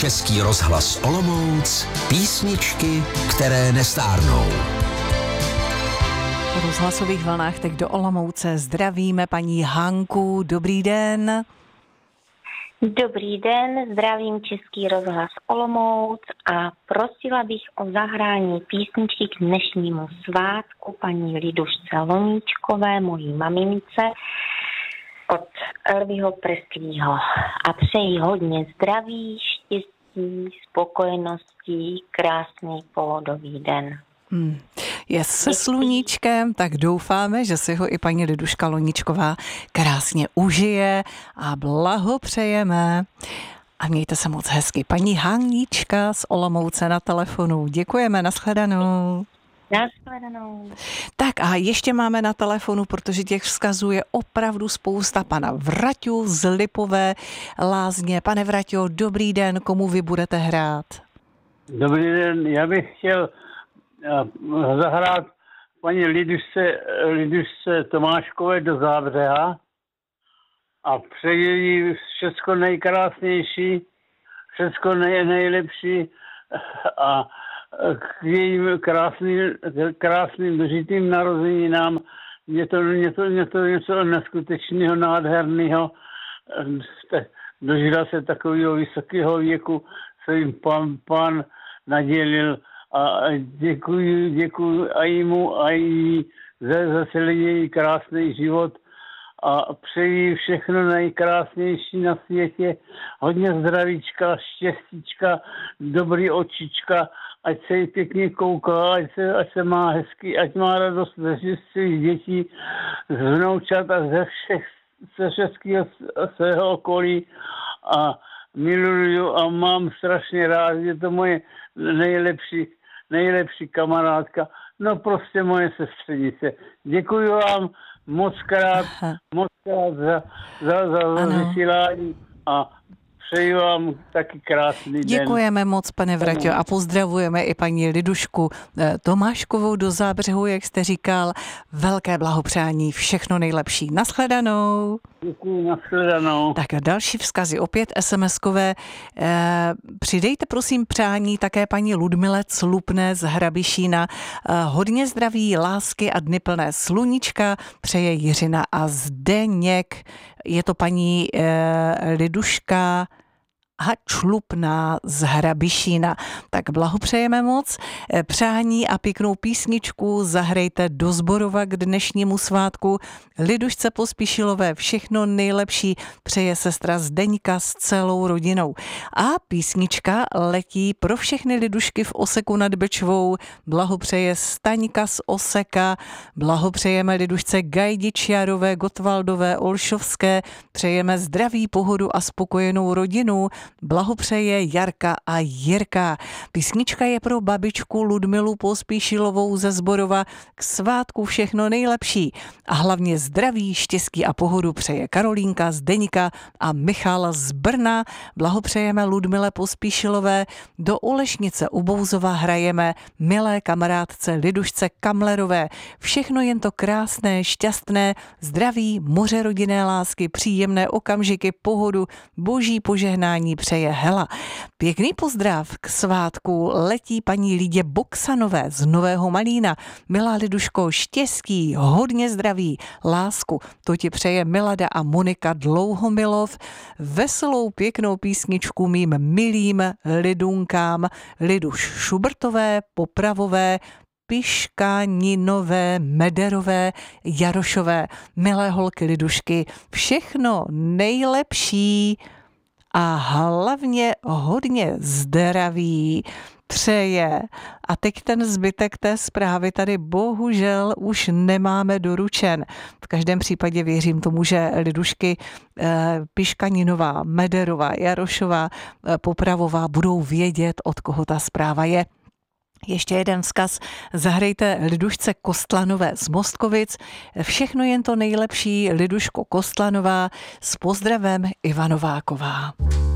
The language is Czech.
Český rozhlas Olomouc, písničky, které nestárnou. V rozhlasových vlnách teď do Olomouce zdravíme paní Hanku. Dobrý den. Dobrý den, zdravím Český rozhlas Olomouc a prosila bych o zahrání písničky k dnešnímu svátku paní Lidušce Loníčkové, mojí mamince, od Elvyho Presleyho. A přeji hodně zdraví, štěstí, spokojenosti, krásný pohodový den. Je se sluníčkem, tak doufáme, že si ho i paní Liduška Loníčková krásně užije a blahopřejeme. A mějte se moc hezky. Paní Haníčka z Olomouce na telefonu. Děkujeme, nashledanou. Nashledanou. Tak a ještě máme na telefonu, protože těch vzkazů je opravdu spousta, pana Vraťu z Lipové Lázně. Pane Vraťo, dobrý den, komu vy budete hrát? Dobrý den, já bych chtěl zahrát paní Lidušce Tomáškové do Zábřeha a přeji jí všecko nejkrásnější, všecko nejlepší a k jejím krásným dožitým narozeninám je to něco neskutečného, nádherného. Dožila se takového vysokého věku, co jim pán nadělil. A děkuji a jemu a jí za celý její krásný život a přeji všechno nejkrásnější na světě. Hodně zdravíčka, štěstíčka, dobrý očička, ať se jí pěkně kouká, ať se má hezky, ať má radost ze svých dětí, z vnoučat a ze všeho svého okolí a miluju a mám strašně rád, je to moje nejlepší kamarádka, no prostě moje sestřenice. Děkuji vám moc krát za vysílání a přeji vám taky krásný den. Děkujeme moc, pane Vraťo, a pozdravujeme i paní Lidušku Tomáškovou do Zábřehu, jak jste říkal. Velké blahopřání, všechno nejlepší. Nashledanou. Děkuji, nashledanou. Tak a další vzkazy, opět SMS-kové. Přidejte prosím přání také paní Ludmile Clupné z Hrabišína. Hodně zdraví, lásky a dny plné sluníčka přeje Jiřina a Zdeněk. Je to paní Liduška Člupná z Hrabišína. Tak blahopřejeme moc. Přání a pěknou písničku zahrajte do Zborova k dnešnímu svátku. Lidušce Pospíšilové všechno nejlepší přeje sestra Zdeňka s celou rodinou. A písnička letí pro všechny Lidušky v Oseku nad Bečvou. Blahopřeje Staňka z Oseka. Blahopřejeme Lidušce Gajdičiarové, Gotwaldové, Olšovské. Přejeme zdraví, pohodu a spokojenou rodinu. Blahopřeje Jarka a Jirka. Písnička je pro babičku Ludmilu Pospíšilovou ze Zborova. K svátku všechno nejlepší. A hlavně zdraví, štěstí a pohodu přeje Karolínka, Zdeňka a Michal z Brna. Blahopřejeme Ludmile Pospíšilové. Do Olešnice u Bouzova hrajeme milé kamarádce Lidušce Kamlerové. Všechno jen to krásné, šťastné, zdraví, moře rodinné lásky, příjemné okamžiky, pohodu, boží požehnání přeje Hela. Pěkný pozdrav k svátku letí paní Lidě Boksanové z Nového Malína. Milá Liduško, štěstí, hodně zdraví, lásku. To ti přeje Milada a Monika Dlouhomilov. Veselou pěknou písničku mým milým lidunkám Liduš Šubertové, Popravové, Piškaninové, Mederové, Jarošové. Milé holky Lidušky, všechno nejlepší a hlavně hodně zdraví přeje. A teď ten zbytek té zprávy tady bohužel už nemáme doručen. V každém případě věřím tomu, že Lidušky Piškaninová, Mederová, Jarošová, Popravová budou vědět, od koho ta zpráva je. Ještě jeden vzkaz. Zahrajte Lidušce Kostlanové z Mostkovic. Všechno jen to nejlepší, Liduško Kostlanová. S pozdravem Ivanováková.